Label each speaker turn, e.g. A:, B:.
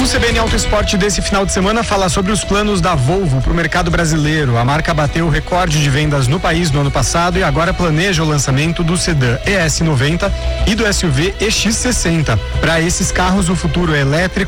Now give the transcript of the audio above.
A: O CBN Auto Esporte desse final de semana fala sobre os planos da Volvo para o mercado brasileiro. A marca bateu o recorde de vendas no país no ano passado e agora planeja o lançamento do sedã ES90 e do SUV EX60. Para esses carros, o futuro é elétrico